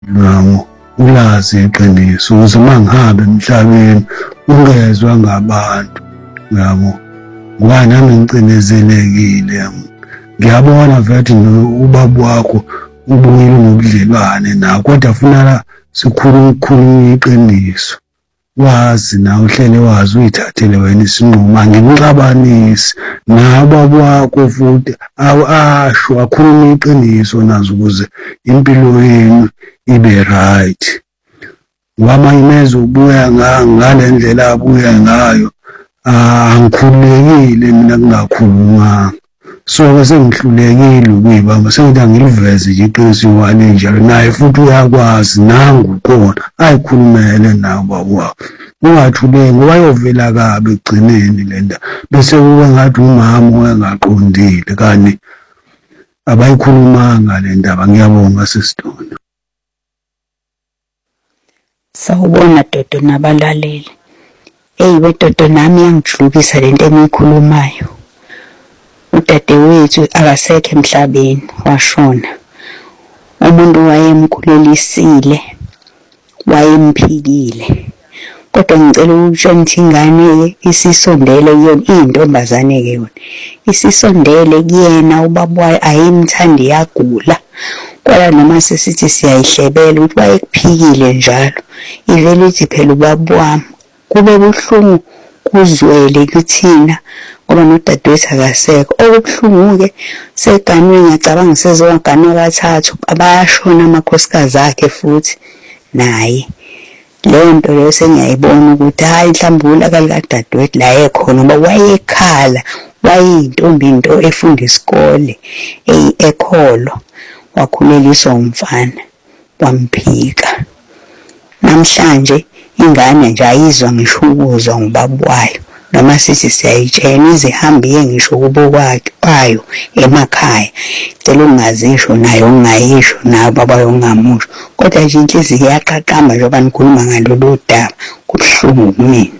Ngamo ulazi iqiniso ukuze mangihamba emhlabeni ungezwa ngabantu ngamo ngoba nami ngicinezelekile ngiyabona vele ubaba wakho ubuyile ngobudlelwane nawe kodwa funeka sikhulume iqiniso wazi nawe uhlele wazi uyithathele wena isinqumo angimxabanisi nawe ubaba wakho futhi asho akhulume iqiniso nazo ukuze impilo yenu ibe right ngoba imeze ubuya ngale ndlela abuya ngayo angikhululekile mina kungakhulumanga so sengihlulekile ukuyibamba sengithi angiliveze nje iqiniso wale njalo naye futhi uyakwazi nangu khona ayikhulumele nawe baba wakho ungathuleki ngoba yovela kabi egcineni lenda bese kube ngathi umama ongaqondile kanti abayikhulumanga le ndaba. Ngiyabonga sesitona. Sawubona Dodo nabalaleli. Dodo nami yangijulukisa lento eniyikhulumayo. Udadewethu akasekho emhlabeni washona. Umuntu wayemkhulelisile, wayemphikile. Kodwa ngicela ukutshela ukuthi ingane isisondele kuyona iyintombazane ke yona. Isisondele kuyena ubaba wayo ayimthandi yagula. Kodwa noma sesithi siyayihlebela ukuthi wayekuphikile njalo. Ivele ithi phela ubaba wami kube buhlungu kuzwele kuthina ngoba nodadewethu akasekho. Okubuhlungu ke seganwe ngiyacabanga sezoganwa kathathu abayashona amakhosikazi akhe futhi naye. Leyo nto leyo sengiyayibona ukuthi hayi mhlawumbe ulaka likadadewethu la ekhona ngoba wayekhala wayeyintombi into efunda isikole ekholo wakhuleliswa umfana wamphika. Namhlanje ingane nje ayizwa ngisho ukuzwa ngubaba wayo noma sithi siyayitshena izihambe iye ngisho kubo kwayo emakhaya cela ungazisho nayo ungayisho nayo baba yongamusho kodwa nje inhliziyo iyaqaqamba njengoba nikhuluma ngalolu daba kubuhlungu kumina.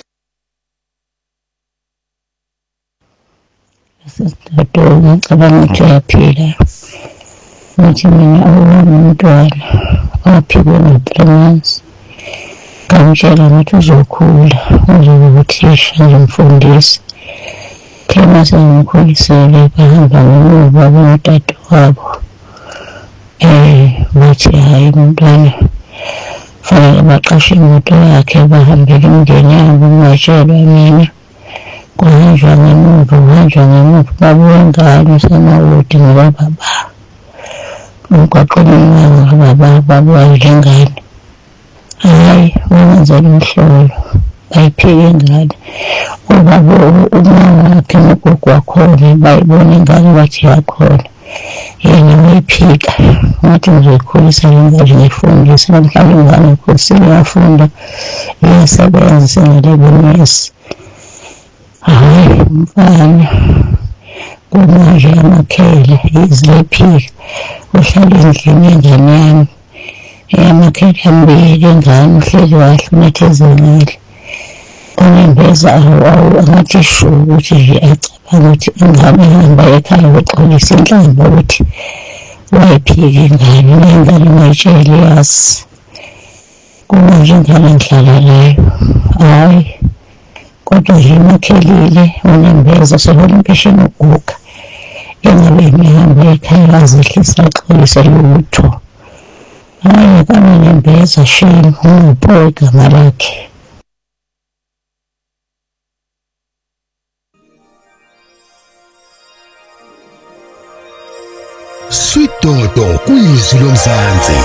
Sisithathu ngicabanga ukuthi uyaphila ukuthi mina umntwana waphikwe ngo-3 months ngamtshela ukuthi uzokhula uzoba uthisha ngimfundisi khema sengikhulisele bahamba ngemuva bonodade wabo bathi hayi umntwana fanele baqashe imoto yakhe bahambele imindeni yabo ungatshelwa mina kuhanjwa ngemuva babuye ngalo senawudi ngoba baba umgwaqweni wabo babuye ngengane. Hayi wenzela umhlolo bayiphike ingane ubaba umama wakhe nogogo wakhona bayibona ingane bathi yakhona yena wayiphika ngathi ngizoyikhulisa ingane ngifundise namhlanje ingane ikhosini yafunda iyasebenza sengalebona yes. Hayi mfana kumanje amakhele izilephika uhlala endlini yengane yami amakhele ambili ingane uhleli wahle unethezekile unembeza angathi sho ukuthi nje acabanga ukuthi ingane ihamba ekhaya uxolisa inhlamba ukuthi wayiphika ingane nengane ungayitsheli yazi kumanje ingane ngihlala nayo. Hayi kodwa nje makhelile unembeza sebona impesheni uguga engabe ngihamba ekhaya azihlisa axolise lutho. Hayi kama nembeza shame ungipho igama lakhe. Sweet Dodo kuyizwi lomzansi.